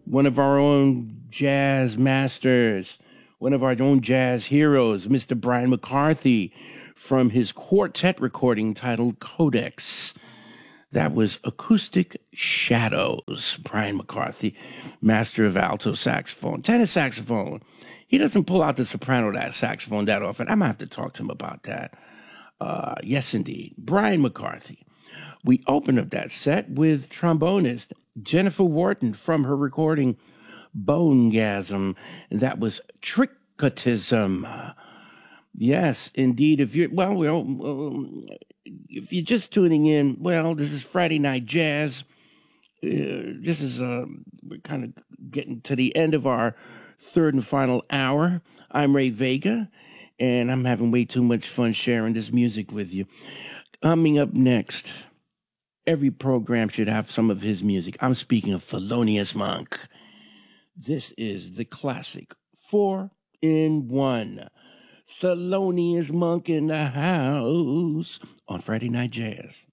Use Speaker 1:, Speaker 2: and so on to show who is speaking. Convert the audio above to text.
Speaker 1: one of our own jazz masters, one of our own jazz heroes, Mr. Brian McCarthy, from his quartet recording titled Codex. That was Acoustic Shadows. Brian McCarthy, master of alto saxophone, tenor saxophone. He doesn't pull out the soprano that saxophone that often. I'm going to have to talk to him about that. Yes, indeed. Brian McCarthy. We opened up that set with trombonist Jennifer Wharton from her recording Bonegasm. And that was Tricotism. Yes, indeed. If you're just tuning in, well, this is Friday Night Jazz. This is we're kind of getting to the end of our third and final hour. I'm Ray Vega, and I'm having way too much fun sharing this music with you. Coming up next, every program should have some of his music. I'm speaking of Thelonious Monk. This is the classic 4-in-1. Thelonious Monk in the house on Friday Night Jazz.